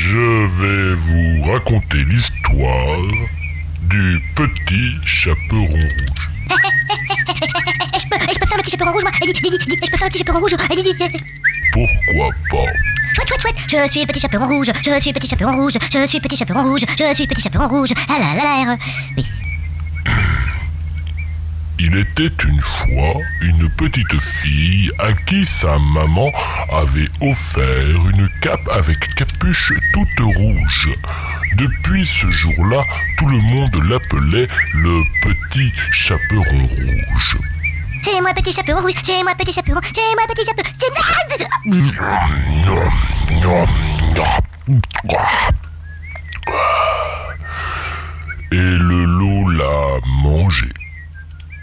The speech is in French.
Je vais vous raconter l'histoire du petit chaperon rouge. Je peux faire le petit chaperon rouge, moi. Dis, je peux faire le petit chaperon rouge. Dis. Pourquoi pas? Chouette. Je suis petit chaperon rouge. Je suis petit chaperon rouge. Je suis petit chaperon rouge. Je suis petit chaperon rouge. Ah là là là. Oui. Il était une fois une petite fille à qui sa maman avait offert une cape avec capuche toute rouge. Depuis ce jour-là, tout le monde l'appelait le petit chaperon rouge. C'est moi petit chaperon rouge. C'est moi petit chaperon. C'est moi petit chaperon. Et le loup l'a mangé.